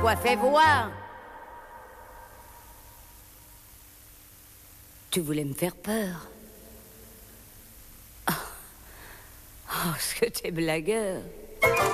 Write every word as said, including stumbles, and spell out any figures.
quoi, fais voir. Tu voulais me faire peur. Oh, oh ce que t'es blagueur.